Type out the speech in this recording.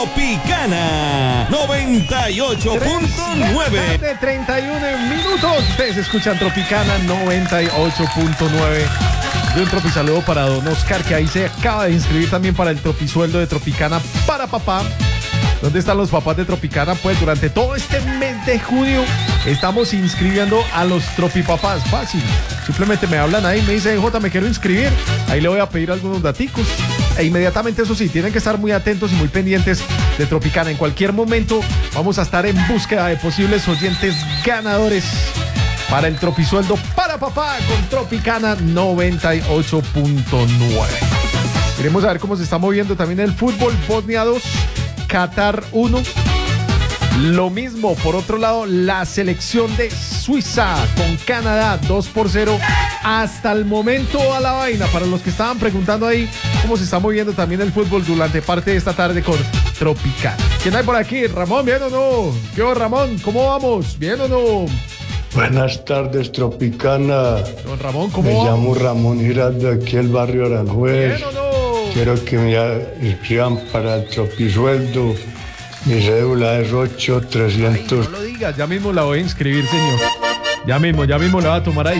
Tropicana 98.9. De 31 minutos. Ustedes escuchan Tropicana 98.9. De un tropisaludo para don Oscar, que ahí se acaba de inscribir también para el tropisueldo de Tropicana para papá. ¿Dónde están los papás de Tropicana? Pues durante todo este mes de junio estamos inscribiendo a los tropipapás. Fácil. Simplemente me hablan ahí, me dicen, Jota, me quiero inscribir. Ahí le voy a pedir algunos daticos. E inmediatamente, eso sí, tienen que estar muy atentos y muy pendientes de Tropicana. En cualquier momento vamos a estar en búsqueda de posibles oyentes ganadores para el tropisueldo para papá con Tropicana 98.9. Queremos saber cómo se está moviendo también el fútbol. Bosnia 2, Qatar 1. Lo mismo, por otro lado, la selección de Suiza con Canadá 2-0. Hasta el momento a la vaina. Para los que estaban preguntando ahí cómo se está moviendo también el fútbol durante parte de esta tarde con Tropicana. ¿Quién hay por aquí? Ramón, ¿bien o no? ¿Qué onda, Ramón? ¿Cómo vamos? ¿Bien o no? Buenas tardes, Tropicana. Don Ramón, ¿cómo Me vamos? llamo Ramón Giraldo, aquí el barrio Aranjuez. ¿Bien o no? Quiero que me inscriban para el tropisueldo. Mi cédula es 8300. No lo digas, ya mismo la voy a inscribir, señor. Ya mismo la va a tomar ahí.